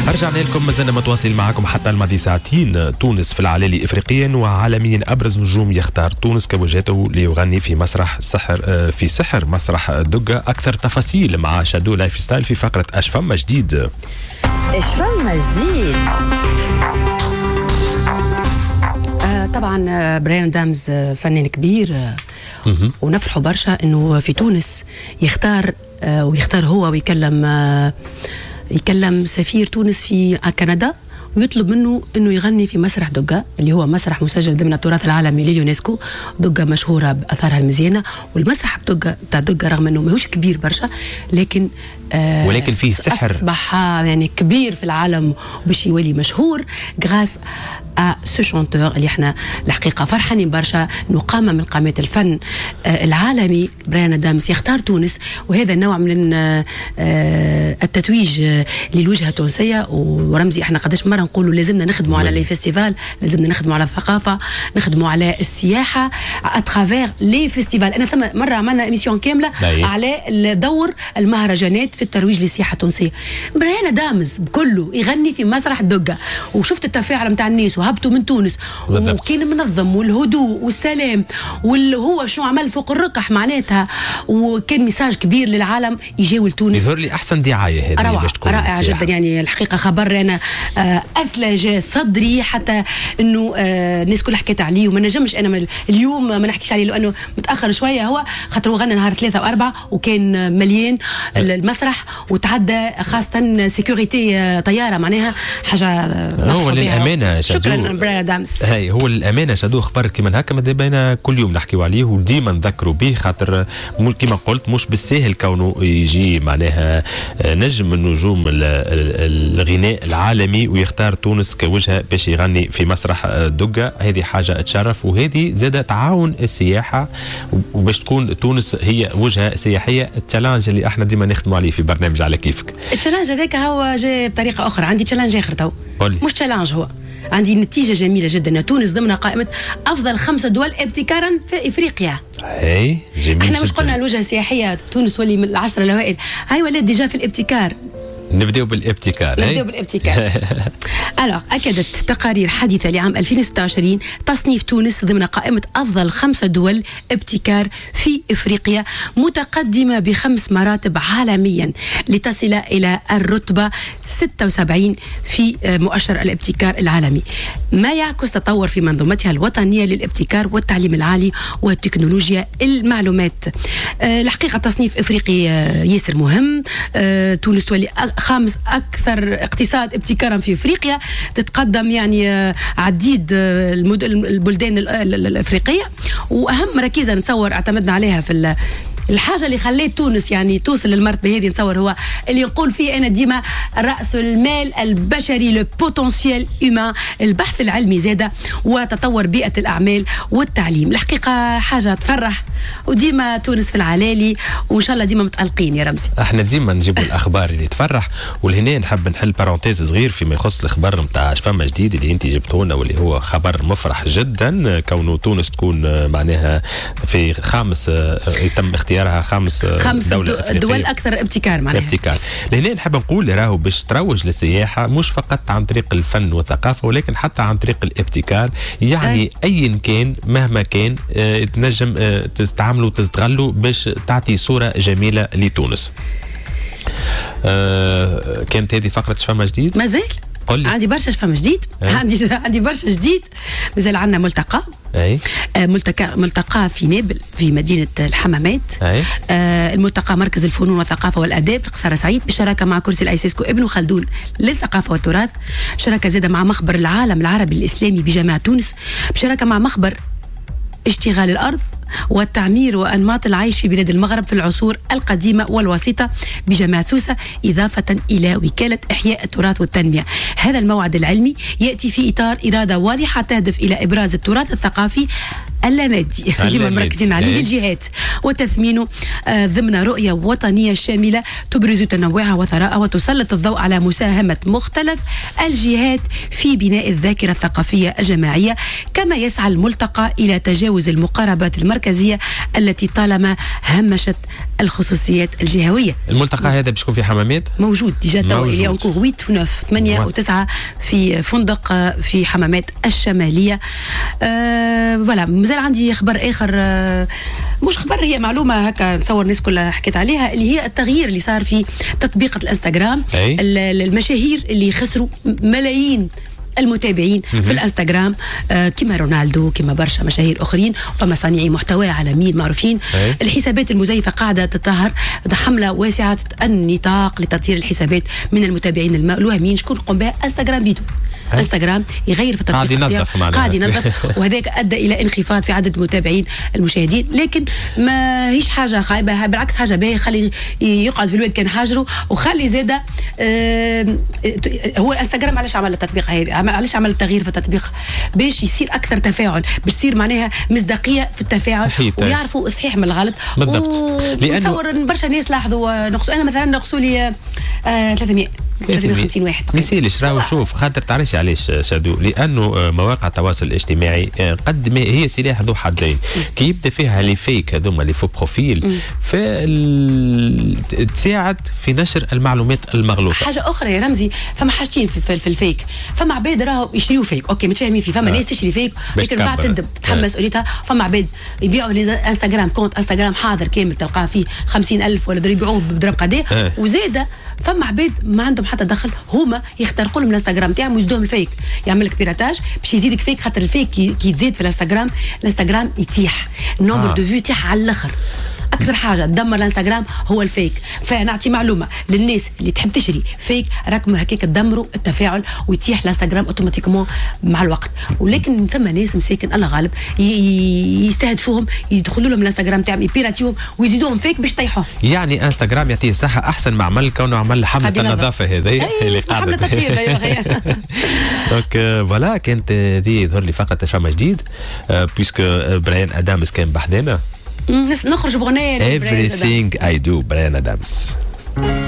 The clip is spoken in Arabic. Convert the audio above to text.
رجعنا لكم، مازلنا متواصل معكم حتى الماضي ساعتين. تونس في العلالي افريقيا وعالميا، ابرز نجوم يختار تونس كوجهته ليغني في مسرح سحر مسرح دقة. اكثر تفاصيل مع شادو لايف ستايل في فقرة اش فما جديد. اش فما جديد؟ طبعا براين دامز فنان كبير، ونفرحوا برشا انه في تونس يختار هو ويكلم سفير تونس في كندا ويطلب منه انه يغني في مسرح دقة اللي هو مسرح مسجل ضمن التراث العالمي لليونسكو. دقة مشهورة بأثارها المزيانة، والمسرح بتاع دقة رغم انه ماهوش كبير برشا ولكن فيه سحر، اصبح يعني كبير في العالم وباش يولي مشهور غراس سو شانتور اللي احنا الحقيقه فرحانين برشا انه قامه من قامات الفن العالمي. براين دامز يختار تونس، وهذا النوع من التتويج للوجهه التونسيه. ورمزي احنا قداش مره نقولوا لازمنا نخدموا على لي فيستيفال، لازمنا نخدموا على الثقافه، نخدموا على السياحه اترافير لي فيستيفال. انا ثم مره عملنا ايميسيون كامله على دور المهرجانات في الترويج للسياحه التونسيه. براين دامز بكله يغني في مسرح دقة، وشفت التفاعل نتاع الناس وهبطوا من تونس وكان منظم والهدوء والسلام، وهو شو عمل فوق الركح معناتها، وكان ميساج كبير للعالم يجاول تونس. يظهر لي احسن دعايه هذه باش تكون رائعه جدا. يعني الحقيقه خبر انا اثلج صدري، حتى انه الناس كلها حكيت عليه وما نجمش انا من اليوم ما نحكيش عليه لانه متاخر شويه. هو خاطر غنى نهار 3 و4 وكان مليان المسرح، وتعدى خاصه سيكوريتي طياره معناها حاجه. هو للامانه شكرا براين دامز. هاي هو للامانه شادو خبر كيما هكا ماذا بينا كل يوم نحكيو عليه وديما نذكروا به، خاطر كيما قلت مش بالساهل كونه يجي معناها نجم من نجوم الغناء العالمي ويختار تونس كوجهه باش يغني في مسرح دقة. هذه حاجه تشرف، وهذه زاده تعاون السياحه وباش تكون تونس هي وجهه سياحيه. التشالنج اللي احنا ديما نخدموا عليه في برنامج على كيفك. التشالنج هذاك هو جاي بطريقه اخرى. عندي تشالنج اخر تو، مش تشالنج، هو عندي نتيجة جميلة جدا. تونس ضمن قائمة أفضل 5 دول ابتكارا في إفريقيا. هاي جميل. احنا مش قلنا الوجهة السياحية تونس ولي من 10 الأوائل، هاي ولات ديجا في الابتكار. نبدأ بالابتكار. أكدت تقارير حديثة لعام 2026 تصنيف تونس ضمن قائمة أفضل 5 دول ابتكار في إفريقيا، متقدمة ب5 مراتب عالميا لتصل إلى الرتبة 76 في مؤشر الابتكار العالمي، ما يعكس تطور في منظومتها الوطنية للابتكار والتعليم العالي وتكنولوجيا المعلومات. الحقيقة تصنيف إفريقي ياسر مهم. تونس تولي 5 أكثر اقتصاد ابتكارا في إفريقيا، تتقدم يعني عديد البلدان الأفريقية. وأهم ركيزة نتصور اعتمدنا عليها في الحاجة اللي خليت تونس يعني توصل للمرتبة هذه، نتصور هو اللي يقول فيه أنا ديما رأس المال البشري، لو بوتنسيال هيومان، البحث العلمي زادة، وتطور بيئة الأعمال والتعليم. الحقيقة حاجة تفرح، وديما تونس في العلالي، وإن شاء الله ديما متألقين يا رمزي. احنا ديما نجيبوا الأخبار اللي تفرح. ولهنا نحب نحل بارونتيز صغير فيما يخص الخبر نتاع فما جديد اللي انت جبتونا، واللي هو خبر مفرح جدا، كونه تونس تكون معناها في يتم اختيارها 5 دول أكثر ابتكار معناها. لهنا نحب نقول راهو باش تروج للسياحة مش فقط عن طريق الفن والثقافة، ولكن حتى عن طريق الابتكار. يعني أيا كان مهما كان تنجم تستعملوا وتستغلوا باش تعطي صورة جميلة لتونس. كانت هذه فقرة فما جديد. مازال عندي برشا فما جديد. عندي برشا جديد. مازال عندنا ملتقى. ملتقى في نابل في مدينة الحمامات. الملتقى مركز الفنون والثقافة والأداب القصارى سعيد بالشراكة مع كرسي الأيسيسكو ابن خلدون للثقافة والتراث، شراكة زادة مع مخبر العالم العربي الإسلامي بجامعة تونس، بشراكة مع مخبر اشتغال الأرض والتعمير وأنماط العيش في بلاد المغرب في العصور القديمة والوسيطة بجامعة سوسة، إضافة إلى وكالة إحياء التراث والتنمية. هذا الموعد العلمي يأتي في إطار إرادة واضحة تهدف إلى إبراز التراث الثقافي اللامادي ديما مركزين عليه للجهات وتثمينه ضمن رؤية وطنية شاملة تبرز تنوعها وثراءها وتسلط الضوء على مساهمة مختلف الجهات في بناء الذاكرة الثقافية الجماعية، كما يسعى الملتقى إلى تجاوز المقاربات المركزية التي طالما همشت الخصوصيات الجهوية. الملتقى هذا باش يكون في حمامات؟ موجود ديجا توا اللي اونكور 8 و 9 8 و9 في فندق في حمامات الشمالية. فوالا مازال عندي خبر آخر، مش خبر، هي معلومة هكا نتصور الناس كلها حكيت عليها، اللي هي التغيير اللي صار في تطبيقة الانستغرام. المشاهير اللي خسروا ملايين المتابعين في الانستغرام، كما رونالدو، كما برشا مشاهير اخرين، فما صانعي محتوى عالميين معروفين. الحسابات المزيفه قاعده تظهر، حمله واسعه النطاق لتطهير الحسابات من المتابعين الوهميين. شكون قام بها؟ انستغرام بيدو. انستغرام يغير في التطبيق، قاعد ينظف وهذاك ادى الى انخفاض في عدد المتابعين المشاهدين، لكن ما هيش حاجه خايبه، بالعكس حاجه باهيه. خلي يقعد في الواد كان حاجره، وخلي زاده. هو انستغرام علاش عمل التطبيق هذا؟ علاش عمل التغيير في التطبيق؟ باش يصير اكثر تفاعل، باش يصير معناها مصداقيه في التفاعل، ويعرفوا صحيح من الغلط. بالضبط. ونتصور برشا ناس لاحظوا انا مثلا نقصوا لي 350 واحد. مثالش راهو شوف، خاطر تعرفش علاش شادو؟ لانه مواقع التواصل الاجتماعي قد ما هي سلاح ذو حدين، كي يبدا فيها لي فيك هذوما لي فو بروفيل، تساعد في نشر المعلومات المغلوطه. حاجه اخرى يا رمزي، فما حاجتين في الفيك، فما عباد راهو يشتريوا فيك، اوكي متفاهمين فيه، فما ناس تشري فيك لكن بعد تندم تتحمس قريتها. فما عباد يبيعوا لي انستغرام، كونت انستغرام حاضر كامل تلقاه فيه 50,000 ولا يبيعوه بضرب قداه، وزاده فما عباد ما عندهم حتى دخل، هما يخترقوا لهم الانستغرام تاعهم ويزيدوهم الفيك، يعمل لك بيراتاج باش يزيدك فيك، خاطر الفيك كي يتزيد في الانستغرام يتيح النمبر دو فيو يتيح على الاخر. اكثر حاجه تدمر الانستغرام هو الفيك. فنعطي معلومه للناس اللي تحب تشري فيك، راكم هكاك تدمروا التفاعل ويتيح الانستغرام اوتوماتيكمون مع الوقت. ولكن ثم ناس مساكن الله غالب يستهدفوهم، يدخلوا لهم الانستغرام تاعهم، يبيراتيوهم ويزيدوهم فيك باش يطيحوهم. يعني انستغرام يعطيه صحه احسن ما عمل كونه عمل حمله النظافه هذه اللي قاعده حمله تطهير. دونك فوالا كانت هذه يظهر لي فقط فما جديد، بيسك براين ادامز كان بحدنا. نخرج بغنية Everything I Do، براين ادامز.